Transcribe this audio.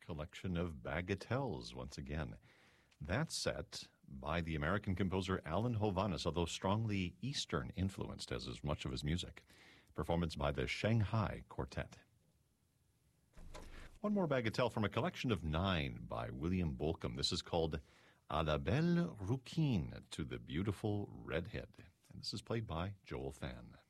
collection of bagatelles once again. That's set by the American composer Alan Hovhaness, although strongly Eastern influenced as is much of his music. Performance by the Shanghai Quartet. One more bagatelle from a collection of 9 by William Bolcom. This is called À la belle rouquine, to the beautiful redhead. And this is played by Joel Fan.